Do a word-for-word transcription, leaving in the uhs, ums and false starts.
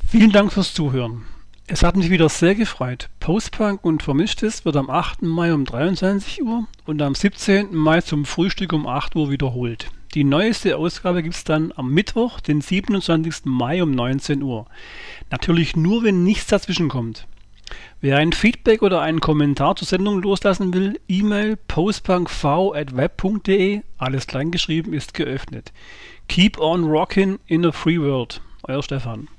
Vielen Dank fürs Zuhören. Es hat mich wieder sehr gefreut. Postpunk und Vermischtes wird am achten Mai um dreiundzwanzig Uhr und am siebzehnten Mai zum Frühstück um acht Uhr wiederholt. Die neueste Ausgabe gibt es dann am Mittwoch, den siebenundzwanzigsten Mai um neunzehn Uhr. Natürlich nur, wenn nichts dazwischen kommt. Wer ein Feedback oder einen Kommentar zur Sendung loslassen will, E-Mail postpunkv at web punkt de, alles klein geschrieben, ist geöffnet. Keep on rockin' in a free world. Euer Stefan.